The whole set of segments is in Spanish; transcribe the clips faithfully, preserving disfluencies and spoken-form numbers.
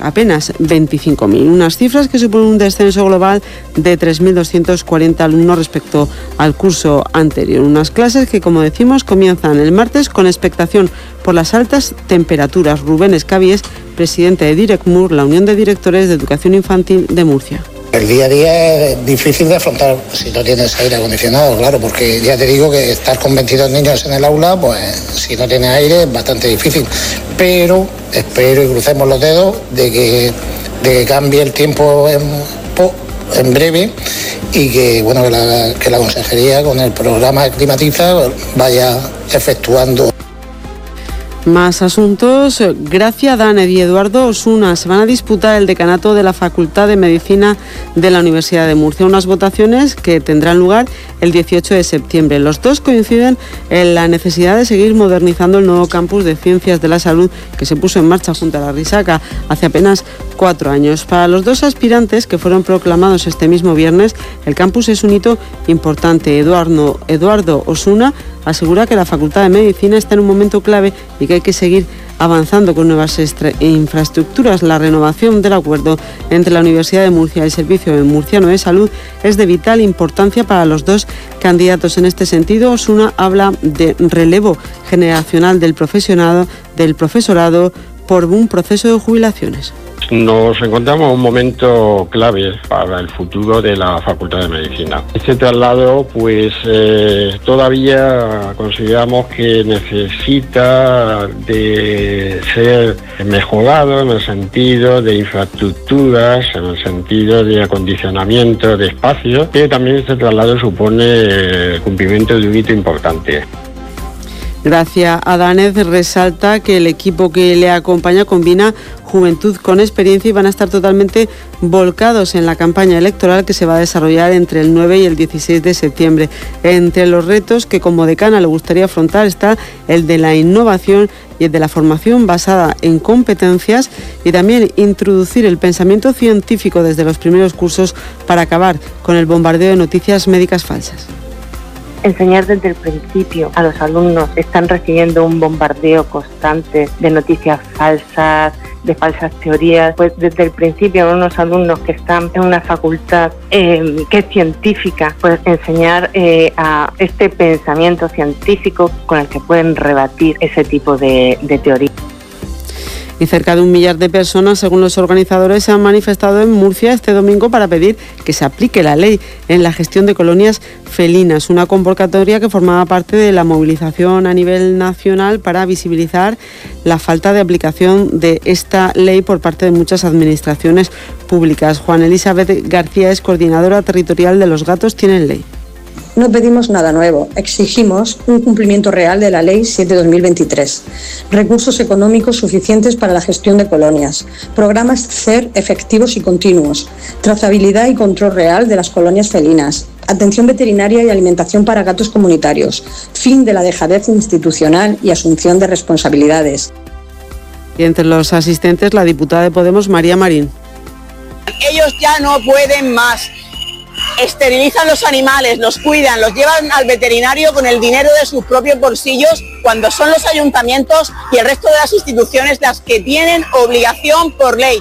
apenas veinticinco mil, unas cifras que suponen un descenso global de tres mil doscientos cuarenta alumnos respecto al curso anterior. Unas clases que, como decimos, comienzan el martes con expectación por las altas temperaturas. Rubén Escabies, presidente de DIRECMUR, la Unión de Directores de Educación Infantil de Murcia. El día a día es difícil de afrontar si no tienes aire acondicionado, claro, porque ya te digo que estar con veintidós niños en el aula, pues si no tienes aire es bastante difícil. Pero espero y crucemos los dedos de que, de que cambie el tiempo en, en breve y que, bueno, que la, que la consejería con el programa Climatiza vaya efectuando. Más asuntos. Gracia Danez y Eduardo Osuna se van a disputar el decanato de la Facultad de Medicina de la Universidad de Murcia. Unas votaciones que tendrán lugar el dieciocho de septiembre. Los dos coinciden en la necesidad de seguir modernizando el nuevo campus de Ciencias de la Salud que se puso en marcha junto a la Risaca hace apenas cuatro años. Para los dos aspirantes que fueron proclamados este mismo viernes, el campus es un hito importante. Eduardo, Eduardo Osuna asegura que la Facultad de Medicina está en un momento clave y que hay que seguir avanzando con nuevas infraestructuras. La renovación del acuerdo entre la Universidad de Murcia y el Servicio Murciano de Salud es de vital importancia para los dos candidatos. En este sentido, Osuna habla de relevo generacional del profesorado, del profesorado por un proceso de jubilaciones. Nos encontramos en un momento clave para el futuro de la Facultad de Medicina. Este traslado, pues, eh, todavía consideramos que necesita de ser mejorado en el sentido de infraestructuras, en el sentido de acondicionamiento de espacios, pero también este traslado supone el cumplimiento de un hito importante. Gracia Danez resalta que el equipo que le acompaña combina juventud con experiencia y van a estar totalmente volcados en la campaña electoral que se va a desarrollar entre el nueve y el dieciséis de septiembre. Entre los retos que como decana le gustaría afrontar está el de la innovación y el de la formación basada en competencias y también introducir el pensamiento científico desde los primeros cursos para acabar con el bombardeo de noticias médicas falsas. Enseñar desde el principio a los alumnos que están recibiendo un bombardeo constante de noticias falsas, de falsas teorías, pues desde el principio a unos alumnos que están en una facultad eh, que es científica, pues enseñar eh, a este pensamiento científico con el que pueden rebatir ese tipo de, de teorías. Y cerca de un millar de personas, según los organizadores, se han manifestado en Murcia este domingo para pedir que se aplique la ley en la gestión de colonias felinas, una convocatoria que formaba parte de la movilización a nivel nacional para visibilizar la falta de aplicación de esta ley por parte de muchas administraciones públicas. Juana Elizabeth García es coordinadora territorial de Los Gatos Tienen Ley. No pedimos nada nuevo, exigimos un cumplimiento real de la Ley siete barra dos mil veintitrés, recursos económicos suficientes para la gestión de colonias, programas C E R efectivos y continuos, trazabilidad y control real de las colonias felinas, atención veterinaria y alimentación para gatos comunitarios, fin de la dejadez institucional y asunción de responsabilidades. Y entre los asistentes, la diputada de Podemos, María Marín. Ellos ya no pueden más. Esterilizan los animales, los cuidan, los llevan al veterinario con el dinero de sus propios bolsillos, cuando son los ayuntamientos y el resto de las instituciones las que tienen obligación por ley.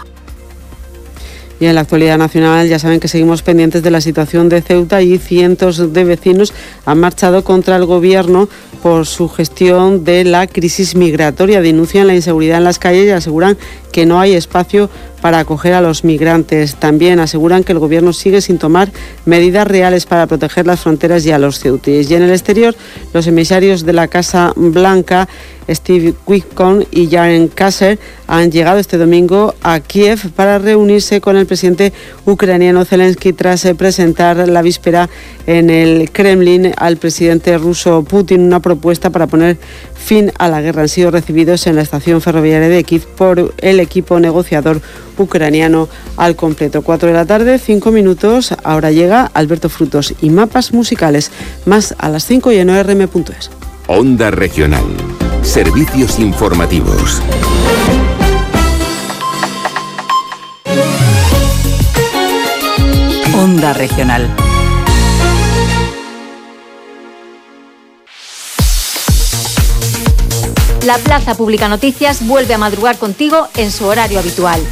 Y en la actualidad nacional ya saben que seguimos pendientes de la situación de Ceuta y cientos de vecinos han marchado contra el gobierno por su gestión de la crisis migratoria. Denuncian la inseguridad en las calles y aseguran que no hay espacio para acoger a los migrantes. También aseguran que el gobierno sigue sin tomar medidas reales para proteger las fronteras y a los ceutíes. Y en el exterior, los emisarios de la Casa Blanca, Steve Witkoff y Jaren Kasser, han llegado este domingo a Kiev para reunirse con el presidente ucraniano Zelensky tras presentar la víspera en el Kremlin al presidente ruso Putin una propuesta para poner fin a la guerra. Han sido recibidos en la estación ferroviaria de Kiev por el equipo negociador ucraniano al completo. Cuatro de la tarde, cinco minutos. Ahora llega Alberto Frutos y mapas musicales. Más a las cinco y en O R M punto es. Onda Regional. Servicios informativos. Onda Regional. La Plaza Pública Noticias vuelve a madrugar contigo en su horario habitual.